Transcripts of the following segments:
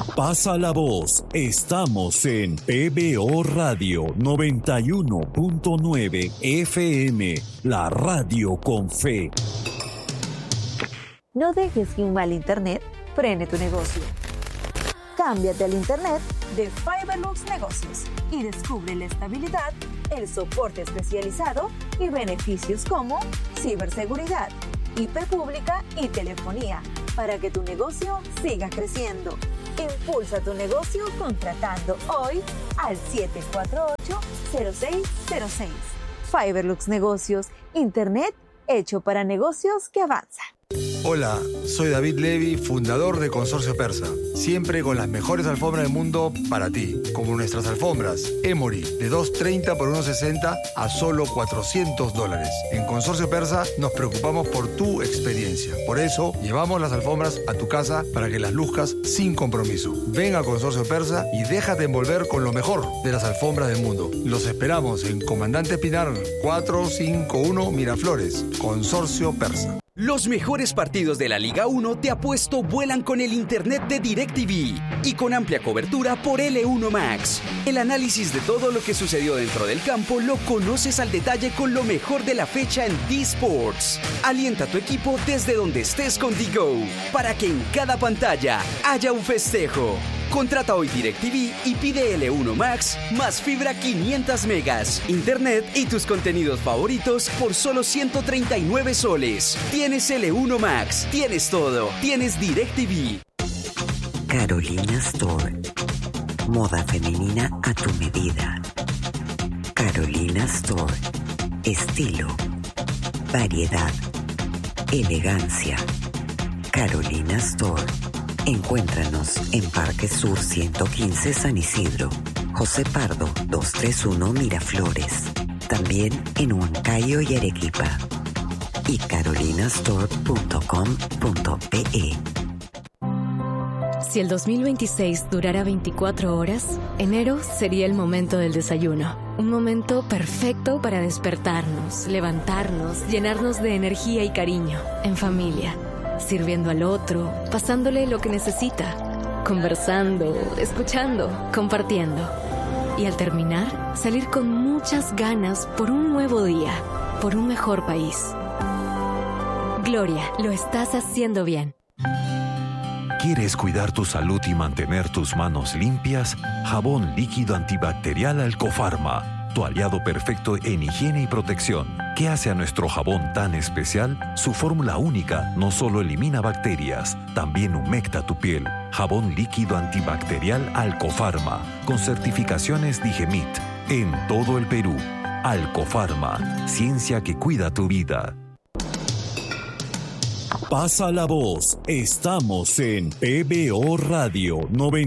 Pasa la voz. Estamos en PBO Radio 91.9 FM, la radio con fe. No dejes que un mal internet frene tu negocio. Cámbiate al internet de Fiberlux Negocios y descubre la estabilidad, el soporte especializado y beneficios como ciberseguridad, IP pública y telefonía para que tu negocio siga creciendo. Impulsa tu negocio contratando hoy al 748-0606. Fiberlux Negocios, internet hecho para negocios que avanzan. Hola, soy David Levy, fundador de Consorcio Persa. Siempre con las mejores alfombras del mundo para ti, como nuestras alfombras Emory, de $230 por $160 a solo $400. En Consorcio Persa nos preocupamos por tu experiencia. Por eso, llevamos las alfombras a tu casa para que las luzcas sin compromiso. Ven a Consorcio Persa y déjate envolver con lo mejor de las alfombras del mundo. Los esperamos en Comandante Pinar 451 Miraflores, Consorcio Persa. Los mejores partidos de la Liga 1 de Apuesto vuelan con el internet de DirecTV y con amplia cobertura por L1 Max. El análisis de todo lo que sucedió dentro del campo lo conoces al detalle con lo mejor de la fecha en D-Sports. Alienta a tu equipo desde donde estés con DGO para que en cada pantalla haya un festejo. Contrata hoy DirecTV y pide L1 Max más fibra 500 megas, internet y tus contenidos favoritos por solo 139 soles. Tienes L1 Max, tienes todo, tienes DirecTV. Carolina Store. Moda femenina a tu medida. Carolina Store. Estilo, variedad, elegancia. Carolina Store. Encuéntranos en Parque Sur 115 San Isidro, José Pardo 231 Miraflores, también en Huancayo y Arequipa, y carolinastore.com.pe. Si el 2026 durara 24 horas, enero sería el momento del desayuno. Un momento perfecto para despertarnos, levantarnos, llenarnos de energía y cariño, en familia. Sirviendo al otro, pasándole lo que necesita, conversando, escuchando, compartiendo. Y al terminar, salir con muchas ganas por un nuevo día, por un mejor país. Gloria, lo estás haciendo bien. ¿Quieres cuidar tu salud y mantener tus manos limpias? Jabón líquido antibacterial Alcofarma, tu aliado perfecto en higiene y protección. ¿Qué hace a nuestro jabón tan especial? Su fórmula única no solo elimina bacterias, también humecta tu piel. Jabón líquido antibacterial Alcofarma, con certificaciones Digemit, en todo el Perú. Alcofarma, ciencia que cuida tu vida. Pasa la voz. Estamos en PBO Radio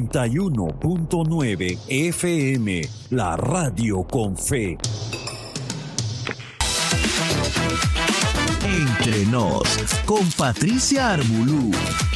91.9 FM, la radio con fe. Entre nos, con Patricia Armbulú.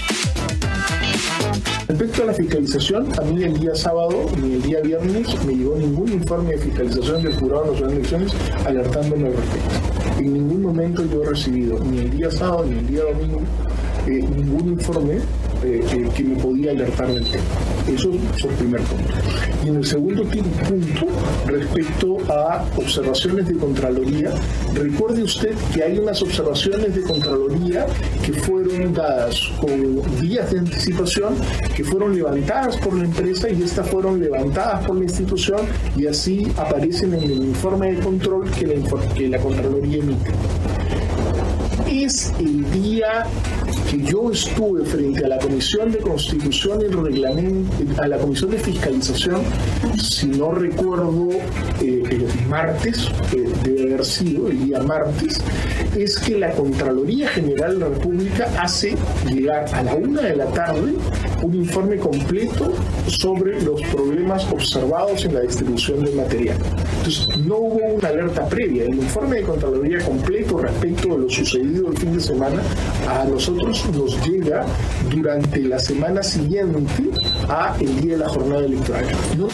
Respecto a la fiscalización, a mí el día sábado ni el día viernes me llegó ningún informe de fiscalización del Jurado Nacional de Elecciones alertándome al respecto. En ningún momento yo he recibido, ni el día sábado ni el día domingo, ningún informe que me podía alertar del tema. Eso es el primer punto. Y en el segundo punto, respecto a observaciones de Contraloría, recuerde usted que hay unas observaciones de Contraloría que fueron dadas con días de anticipación, que fueron levantadas por la empresa y estas fueron levantadas por la institución y así aparecen en el informe de control que la Contraloría emite. Es el día que yo estuve frente a la Comisión de Constitución y Reglamento, a la Comisión de Fiscalización, si no recuerdo, el martes, debe haber sido el día martes, es que la Contraloría General de la República hace llegar a la 1 de la tarde un informe completo sobre los problemas observados en la distribución del material. Entonces, no hubo una alerta previa. El informe de Contraloría completo respecto de lo sucedido el fin de semana a nosotros nos llega durante la semana siguiente a el día de la jornada electoral, ¿no?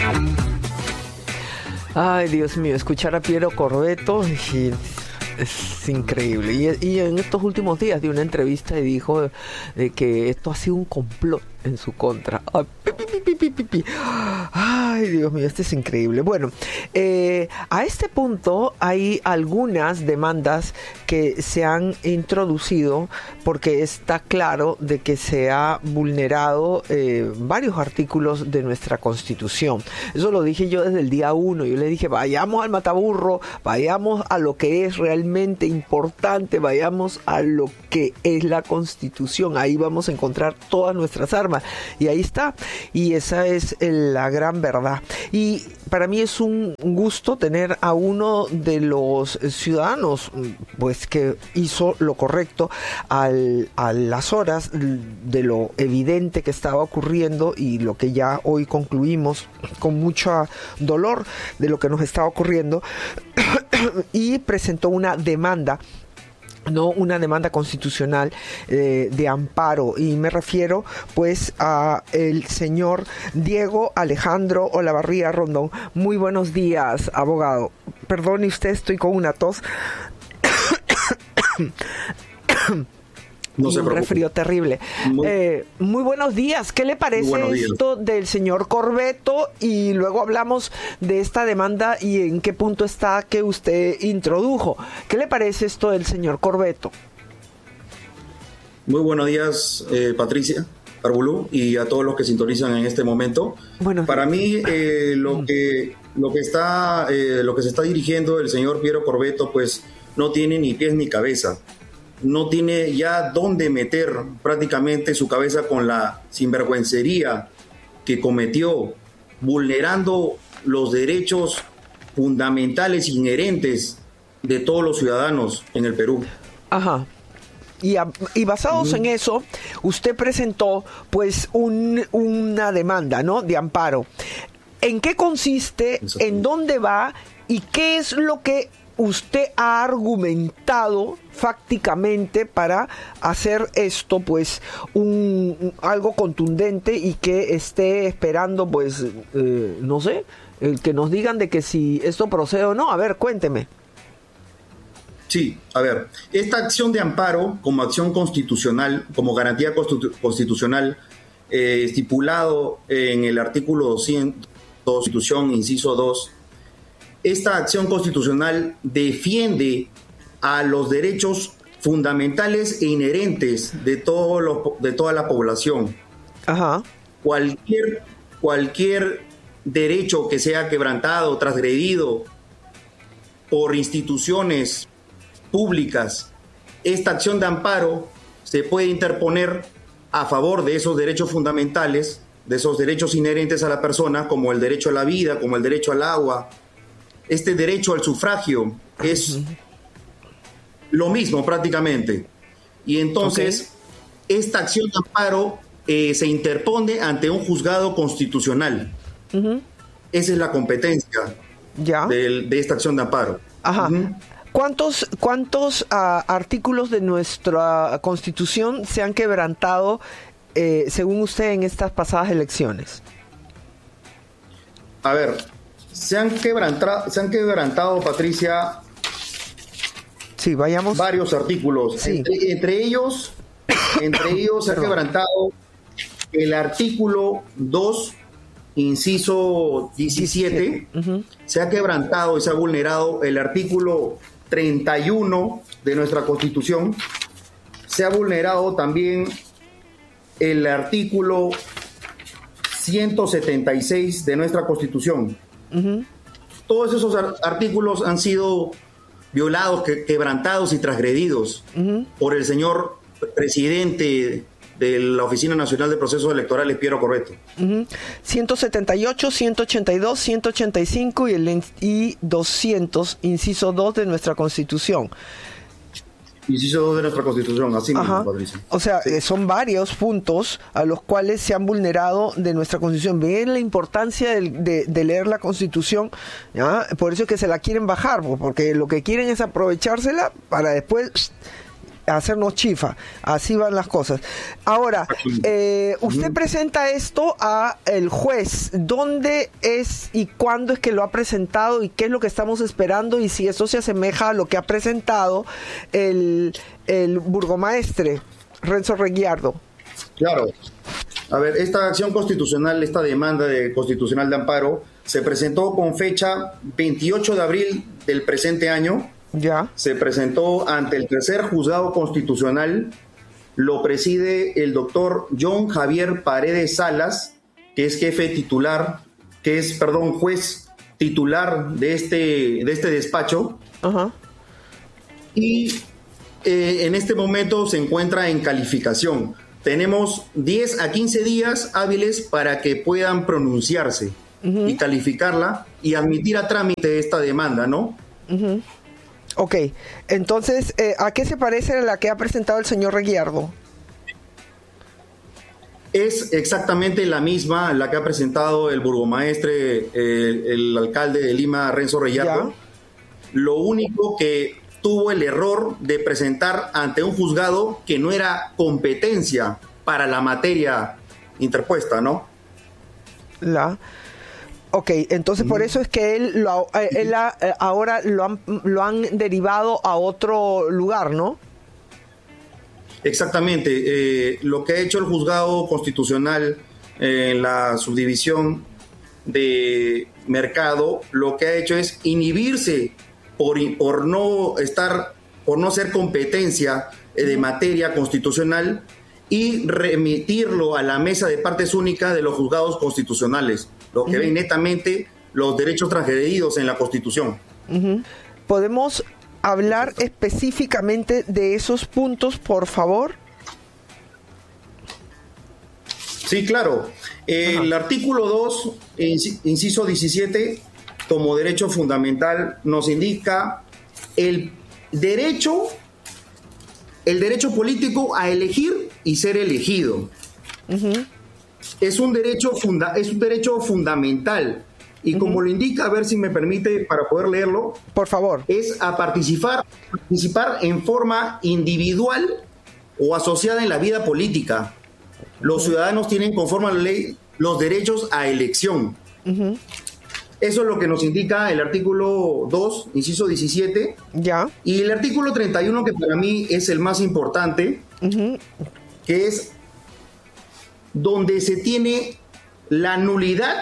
Ay, Dios mío, escuchar a Piero Corbeto es increíble. Y en estos últimos días dio una entrevista y dijo de que esto ha sido un complot en su contra. Ay, Ay, Dios mío, este es increíble. Bueno, a este punto hay algunas demandas que se han introducido porque está claro de que se ha vulnerado varios artículos de nuestra Constitución. Eso lo dije yo desde el día 1. Yo le dije, vayamos al mataburro, vayamos a lo que es realmente importante, vayamos a lo que es la Constitución. Ahí vamos a encontrar todas nuestras armas. Y ahí está. Y esa es la gran verdad. Y para mí es un gusto tener a uno de los ciudadanos pues que hizo lo correcto a las horas de lo evidente que estaba ocurriendo y lo que ya hoy concluimos con mucho dolor de lo que nos estaba ocurriendo y presentó una demanda, no una demanda constitucional de amparo, y me refiero pues a el señor Diego Alejandro Olavarría Rondón. Muy buenos días, abogado. Perdone usted, estoy con una tos. No se preocupe. Un resfrío terrible. Muy buenos días. ¿Qué le parece esto del señor Corvetto? Y luego hablamos de esta demanda y en qué punto está que usted introdujo. ¿Qué le parece esto del señor Corvetto? Muy buenos días, Patricia Arbulú, y a todos los que sintonizan en este momento. Para mí, lo que se está dirigiendo el señor Piero Corvetto, pues no tiene ni pies ni cabeza. No tiene ya dónde meter prácticamente su cabeza con la sinvergüencería que cometió, vulnerando los derechos fundamentales inherentes de todos los ciudadanos en el Perú. Ajá. Y basados en eso, usted presentó pues una demanda, ¿no?, de amparo. ¿En qué consiste? ¿En dónde va? ¿Y qué es lo que usted ha argumentado fácticamente para hacer esto pues algo contundente y que esté esperando pues no sé, que nos digan de que si esto procede o no? A ver, cuénteme. Sí, a ver, esta acción de amparo como acción constitucional, como garantía constitucional, estipulado en el artículo 200 Constitución, inciso 2, esta acción constitucional defiende a los derechos fundamentales e inherentes de toda la población. Ajá. Cualquier derecho que sea quebrantado, transgredido por instituciones públicas, esta acción de amparo se puede interponer a favor de esos derechos fundamentales, de esos derechos inherentes a la persona, como el derecho a la vida, como el derecho al agua. Este derecho al sufragio es lo mismo prácticamente. Y entonces, esta acción de amparo se interpone ante un juzgado constitucional. Esa es la competencia de esta acción de amparo. Ajá. ¿Cuántos artículos de nuestra Constitución se han quebrantado, según usted, en estas pasadas elecciones? A ver, se han quebrantado, Patricia, sí, vayamos, varios artículos. Sí. Entre ellos se ha quebrantado el artículo 2, inciso 17. Se ha quebrantado y se ha vulnerado el artículo 31 de nuestra Constitución. Se ha vulnerado también el artículo 176 de nuestra Constitución. Todos esos artículos han sido violados, quebrantados y transgredidos por el señor presidente de la Oficina Nacional de Procesos Electorales, Piero Corvetto. 178, 182, 185 y 200, inciso 2 de nuestra Constitución. Inciso 2 de nuestra Constitución, así mismo, Patricia. O sea, son varios puntos a los cuales se han vulnerado de nuestra Constitución. Ven la importancia de leer la Constitución, ¿ya? Por eso es que se la quieren bajar, porque lo que quieren es aprovechársela para después hacernos chifa. Así van las cosas. Ahora, usted presenta esto a el juez. ¿Dónde es y cuándo es que lo ha presentado y qué es lo que estamos esperando y si eso se asemeja a lo que ha presentado el burgomaestre Renzo Reguiardo? Claro. A ver, esta acción constitucional, esta demanda constitucional de amparo, se presentó con fecha 28 de abril del presente año. Ya. Se presentó ante el tercer juzgado constitucional. Lo preside el doctor John Javier Paredes Salas, que es juez titular de este despacho. Ajá. Y en este momento se encuentra en calificación. Tenemos 10 a 15 días hábiles para que puedan pronunciarse y calificarla y admitir a trámite esta demanda, ¿no? Ok, entonces, ¿a qué se parece a la que ha presentado el señor Reguiardo? Es exactamente la misma la que ha presentado el burgomaestre, el alcalde de Lima, Renzo Reguiardo. Lo único que tuvo el error de presentar ante un juzgado que no era competencia para la materia interpuesta, ¿no? Ok, entonces por eso es que ahora lo han derivado a otro lugar, ¿no? Exactamente. Lo que ha hecho el juzgado constitucional en la subdivisión de Mercado, lo que ha hecho es inhibirse por no ser competencia de materia constitucional y remitirlo a la mesa de partes únicas de los juzgados constitucionales, lo que ven netamente los derechos transgredidos en la Constitución. ¿Podemos hablar específicamente de esos puntos, por favor? Sí, claro. El artículo 2, inciso 17, como derecho fundamental, nos indica el derecho político a elegir y ser elegido. Es un derecho fundamental. Y como lo indica, a ver si me permite para poder leerlo. Por favor. Es a participar en forma individual o asociada en la vida política. Los ciudadanos tienen, conforme a la ley, los derechos a elección. Eso es lo que nos indica el artículo 2, inciso 17. Ya. Y el artículo 31, que para mí es el más importante, que es donde se tiene la nulidad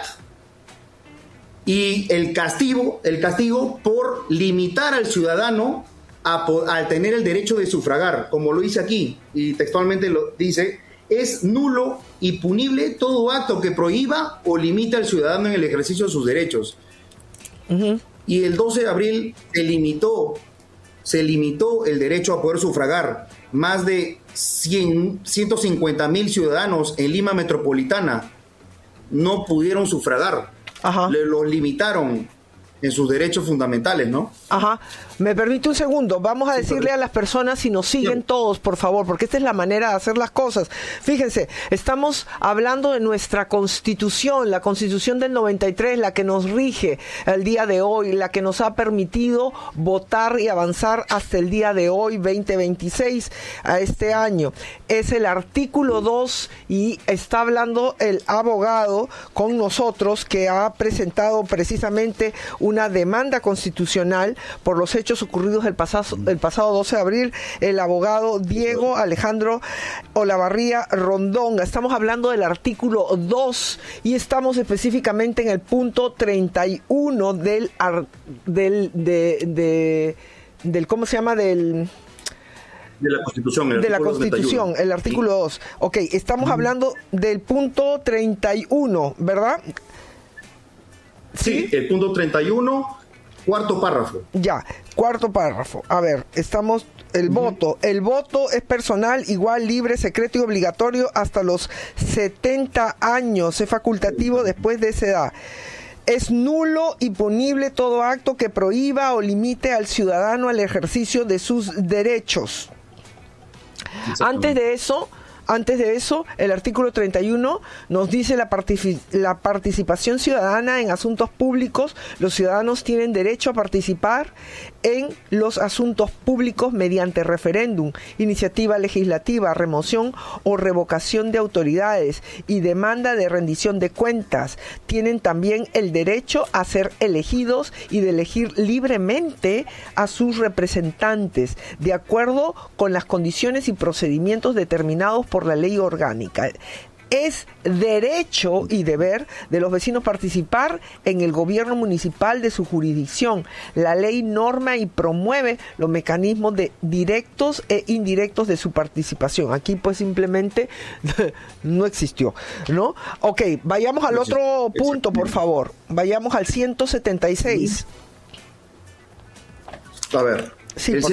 y el castigo por limitar al ciudadano al tener el derecho de sufragar, como lo dice aquí, y textualmente lo dice: es nulo y punible todo acto que prohíba o limite al ciudadano en el ejercicio de sus derechos. Y el 12 de abril se limitó el derecho a poder sufragar. Más de 150,000 ciudadanos en Lima metropolitana no pudieron sufragar. Los limitaron en sus derechos fundamentales, ¿no? Me permite un segundo. Vamos a decirle a las personas si nos siguen todos, por favor, porque esta es la manera de hacer las cosas. Fíjense, estamos hablando de nuestra Constitución, la Constitución del 93, la que nos rige el día de hoy, la que nos ha permitido votar y avanzar hasta el día de hoy, 2026, a este año. Es el artículo 2 y está hablando el abogado con nosotros que ha presentado precisamente una demanda constitucional por los hechos ocurridos el pasado 12 de abril, el abogado Diego Alejandro Olavarría Rondón. Estamos hablando del artículo 2 y estamos específicamente en el punto 31 del ¿cómo se llama? De la Constitución. De la Constitución, el artículo 2. Ok, estamos hablando del punto 31, ¿verdad? Sí, el punto 31, cuarto párrafo. Ya, cuarto párrafo. A ver, estamos... El voto. El voto es personal, igual, libre, secreto y obligatorio hasta los 70 años. Es facultativo después de esa edad. Es nulo y punible todo acto que prohíba o limite al ciudadano al ejercicio de sus derechos. Antes de eso, el artículo 31 nos dice la participación ciudadana en asuntos públicos. Los ciudadanos tienen derecho a participar en los asuntos públicos mediante referéndum, iniciativa legislativa, remoción o revocación de autoridades y demanda de rendición de cuentas. Tienen también el derecho a ser elegidos y de elegir libremente a sus representantes, de acuerdo con las condiciones y procedimientos determinados por la ley orgánica. Es derecho y deber de los vecinos participar en el gobierno municipal de su jurisdicción. La ley norma y promueve los mecanismos de directos e indirectos de su participación. Aquí pues simplemente no existió, ¿no? Ok, vayamos al otro punto, por favor. Vayamos al 176. A ver, sí, el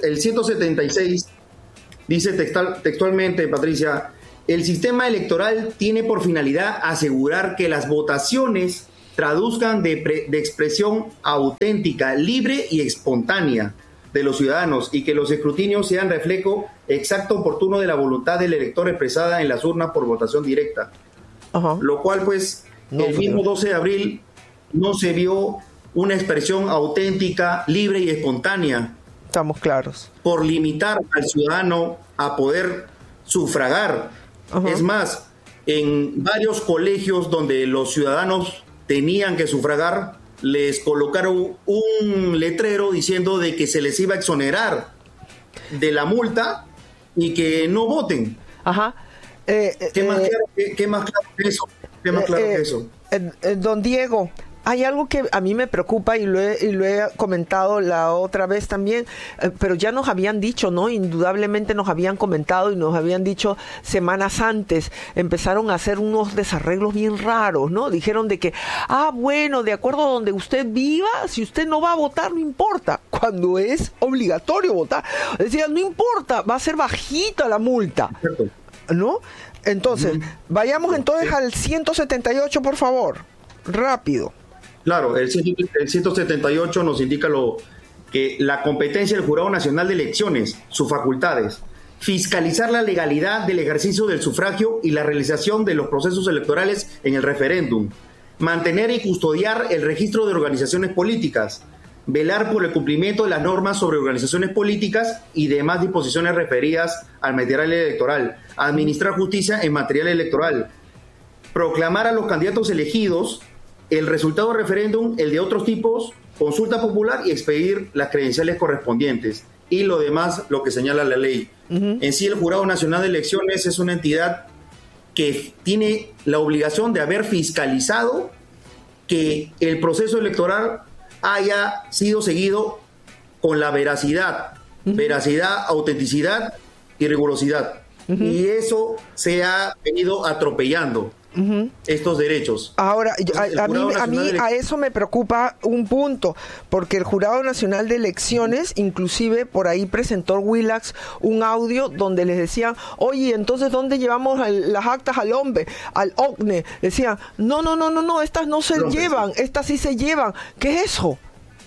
176 dice textualmente, Patricia, el sistema electoral tiene por finalidad asegurar que las votaciones traduzcan de expresión auténtica, libre y espontánea de los ciudadanos y que los escrutinios sean reflejo exacto, oportuno de la voluntad del elector expresada en las urnas por votación directa. Uh-huh. Lo cual, pues, el mismo 12 de abril no se vio una expresión auténtica, libre y espontánea. Estamos claros. Por limitar al ciudadano a poder sufragar. Uh-huh. Es más, en varios colegios donde los ciudadanos tenían que sufragar, les colocaron un letrero diciendo de que se les iba a exonerar de la multa y que no voten. Ajá. ¿Qué más claro que eso? ¿Qué más claro que eso? Don Diego, hay algo que a mí me preocupa y lo he comentado la otra vez también, pero ya nos habían dicho, ¿no? Indudablemente nos habían comentado y nos habían dicho semanas antes, empezaron a hacer unos desarreglos bien raros, ¿no? Dijeron de que, bueno, de acuerdo a donde usted viva, si usted no va a votar, no importa, cuando es obligatorio votar. Decían, no importa, va a ser bajita la multa, ¿no? Entonces, vayamos entonces al 178, por favor, rápido. Claro, el 178 nos indica que la competencia del Jurado Nacional de Elecciones, sus facultades, fiscalizar la legalidad del ejercicio del sufragio y la realización de los procesos electorales en el referéndum, mantener y custodiar el registro de organizaciones políticas, velar por el cumplimiento de las normas sobre organizaciones políticas y demás disposiciones referidas al material electoral, administrar justicia en material electoral, proclamar a los candidatos elegidos el resultado del referéndum, el de otros tipos, consulta popular y expedir las credenciales correspondientes. Y lo demás, lo que señala la ley. Uh-huh. En sí, el Jurado Nacional de Elecciones es una entidad que tiene la obligación de haber fiscalizado que el proceso electoral haya sido seguido con la veracidad, autenticidad y rigurosidad. Uh-huh. Y eso se ha venido atropellando. Uh-huh. Estos derechos. Ahora, a mí a eso me preocupa un punto, porque el Jurado Nacional de Elecciones, inclusive por ahí presentó Willax un audio donde les decían, oye, entonces ¿dónde llevamos las actas al OCNE? Decían, no, estas no se llevan, estas sí se llevan. ¿Qué es eso?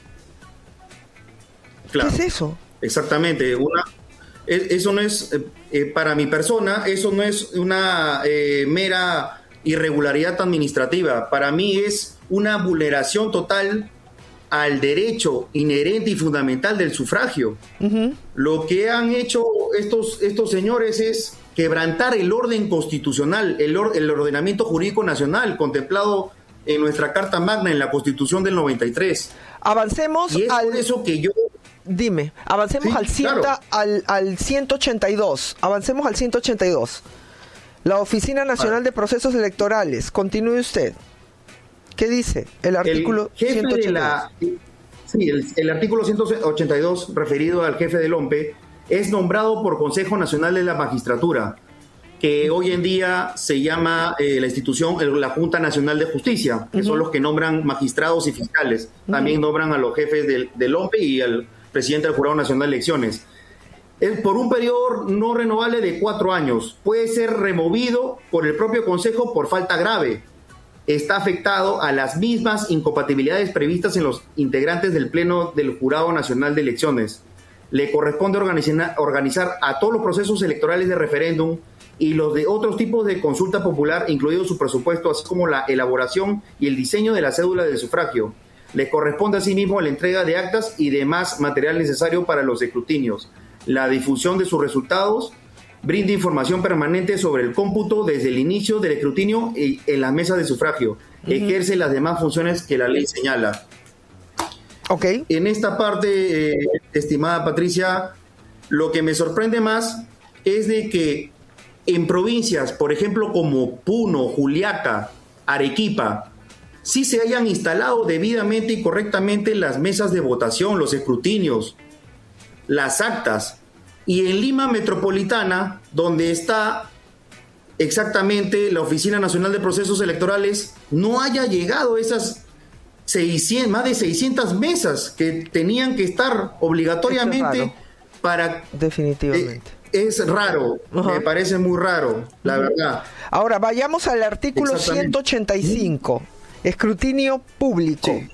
Claro. ¿Qué es eso? Exactamente, eso no es, para mi persona, eso no es una mera irregularidad administrativa. Para mí es una vulneración total al derecho inherente y fundamental del sufragio. Uh-huh. Lo que han hecho estos señores es quebrantar el orden constitucional, el ordenamiento jurídico nacional contemplado en nuestra Carta Magna, en la Constitución del 93. Avancemos y es por eso que yo... Dime, avancemos al 182. Avancemos al 182. La Oficina Nacional de Procesos Electorales. Continúe usted. ¿Qué dice el artículo 182? El artículo 182, referido al jefe del OMPE, es nombrado por Consejo Nacional de la Magistratura, que hoy en día se llama la institución, la Junta Nacional de Justicia, que son los que nombran magistrados y fiscales. También nombran a los jefes del OMPE y al presidente del Jurado Nacional de Elecciones. Es por un periodo no renovable de 4 años. Puede ser removido por el propio Consejo por falta grave. Está afectado a las mismas incompatibilidades previstas en los integrantes del Pleno del Jurado Nacional de Elecciones. Le corresponde organizar a todos los procesos electorales de referéndum y los de otros tipos de consulta popular, incluido su presupuesto, así como la elaboración y el diseño de la cédula de sufragio. Le corresponde asimismo la entrega de actas y demás material necesario para los escrutinios, la difusión de sus resultados, brinda información permanente sobre el cómputo desde el inicio del escrutinio y en las mesas de sufragio, ejerce las demás funciones que la ley señala. Okay. En esta parte, estimada Patricia, lo que me sorprende más es de que en provincias, por ejemplo, como Puno, Juliaca, Arequipa, sí se hayan instalado debidamente y correctamente las mesas de votación, los escrutinios, las actas. Y en Lima Metropolitana, donde está exactamente la Oficina Nacional de Procesos Electorales, no haya llegado esas más de 600 mesas que tenían que estar obligatoriamente para... Definitivamente. Es raro, me parece muy raro, la verdad. Ahora, vayamos al artículo 185, escrutinio público. Sí.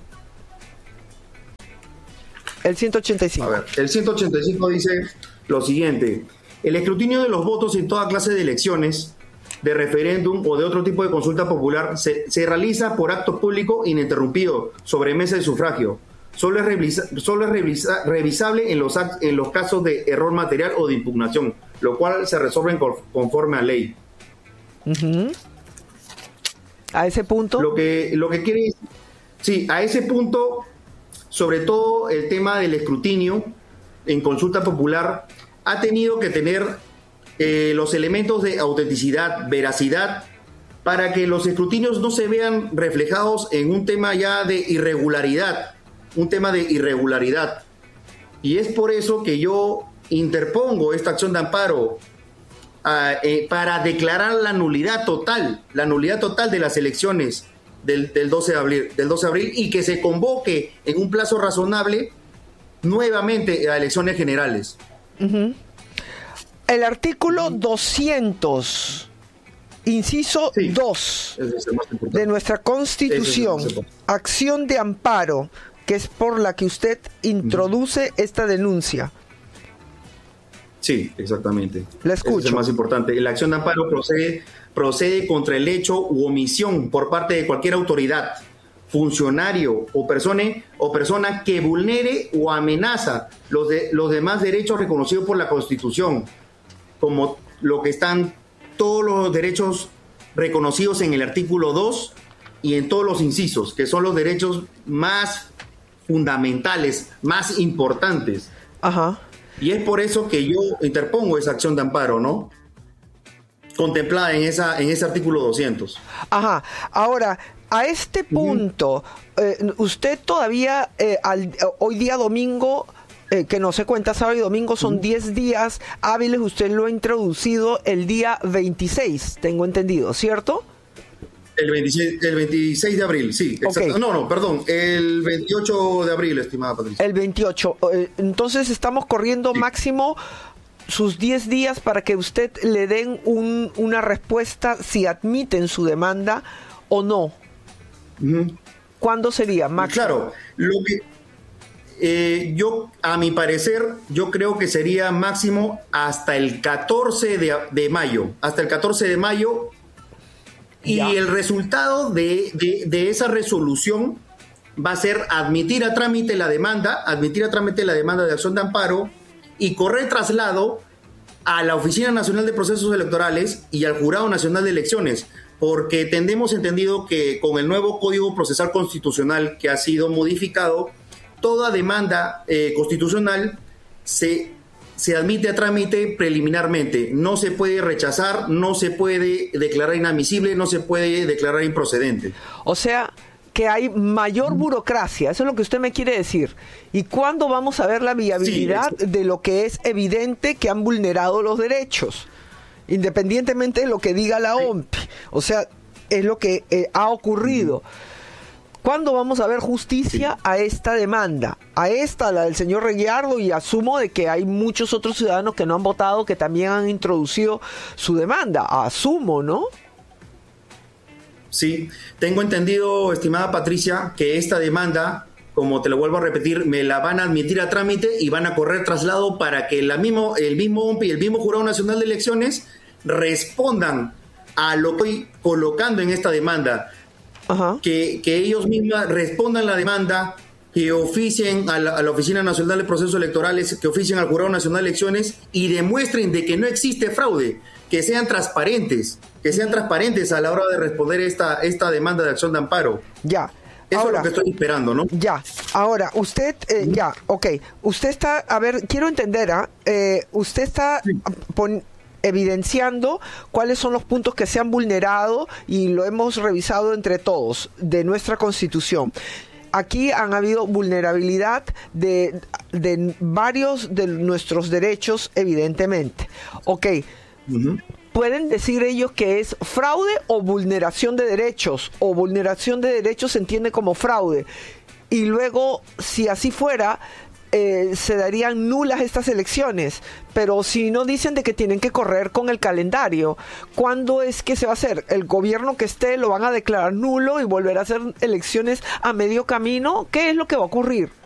El 185. A ver, el 185 dice lo siguiente: el escrutinio de los votos en toda clase de elecciones, de referéndum o de otro tipo de consulta popular se realiza por acto público ininterrumpido sobre mesa de sufragio. Solo es revisable en los casos de error material o de impugnación, lo cual se resuelven conforme a ley. ¿A ese punto? Lo que quiere decir, sí, a ese punto, sobre todo el tema del escrutinio en consulta popular ha tenido que tener los elementos de autenticidad, veracidad, para que los escrutinios no se vean reflejados en un tema ya de irregularidad. Y es por eso que yo interpongo esta acción de amparo para declarar la nulidad total de las elecciones del 12 de abril y que se convoque en un plazo razonable nuevamente a elecciones generales. El artículo 200, inciso 2 de nuestra Constitución, acción de amparo, que es por la que usted introduce esta denuncia. Sí, exactamente. La escucho. Eso es lo más importante. La acción de amparo procede contra el hecho u omisión por parte de cualquier autoridad, funcionario o persona que vulnere o amenaza los demás derechos reconocidos por la Constitución, como lo que están todos los derechos reconocidos en el artículo 2 y en todos los incisos, que son los derechos más fundamentales, más importantes. Ajá. Y es por eso que yo interpongo esa acción de amparo, ¿no? Contemplada en ese artículo 200. Ajá. Ahora, a este punto, usted todavía, hoy día domingo, que no se cuenta sábado y domingo, son 10 días hábiles, usted lo ha introducido el día 26, tengo entendido, ¿cierto? El 26 de abril, sí. Okay. No, perdón, el 28 de abril, estimada Patricia. El 28. Entonces estamos corriendo máximo sus 10 días para que usted le den una respuesta si admiten su demanda o no. ¿Cuándo sería máximo? Claro, lo que yo, a mi parecer, yo creo que sería máximo hasta el 14 de mayo. Hasta el 14 de mayo. Y el resultado de esa resolución va a ser admitir a trámite la demanda de acción de amparo y correr traslado a la Oficina Nacional de Procesos Electorales y al Jurado Nacional de Elecciones, porque tenemos entendido que con el nuevo Código Procesal Constitucional que ha sido modificado, toda demanda constitucional se admite a trámite preliminarmente, no se puede rechazar, no se puede declarar inadmisible, no se puede declarar improcedente. O sea, que hay mayor burocracia, eso es lo que usted me quiere decir. ¿Y cuándo vamos a ver la viabilidad de lo que es evidente que han vulnerado los derechos? Independientemente de lo que diga la OMPI. O sea, es lo que ha ocurrido. ¿Cuándo vamos a ver justicia a esta demanda? A esta, la del señor Reguiardo, y asumo de que hay muchos otros ciudadanos que no han votado que también han introducido su demanda. Asumo, ¿no? Sí, tengo entendido, estimada Patricia, que esta demanda, como te lo vuelvo a repetir, me la van a admitir a trámite y van a correr traslado para que el mismo OMPI y el mismo Jurado Nacional de Elecciones respondan a lo que estoy colocando en esta demanda. Ajá. Que ellos mismos respondan la demanda, que oficien a la Oficina Nacional de Procesos Electorales, que oficien al Jurado Nacional de Elecciones y demuestren de que no existe fraude, que sean transparentes a la hora de responder esta demanda de acción de amparo. Ya. Eso ahora, es lo que estoy esperando, ¿no? Ya. Ahora, usted, usted está, a ver, quiero entender, usted está evidenciando cuáles son los puntos que se han vulnerado y lo hemos revisado entre todos de nuestra Constitución. Aquí han habido vulnerabilidad de varios de nuestros derechos, evidentemente. Ok. ¿Pueden decir ellos que es fraude o vulneración de derechos? O vulneración de derechos se entiende como fraude. Y luego, si así fuera, se darían nulas estas elecciones. Pero si no dicen de que tienen que correr con el calendario, ¿cuándo es que se va a hacer? ¿El gobierno que esté lo van a declarar nulo y volver a hacer elecciones a medio camino? ¿Qué es lo que va a ocurrir?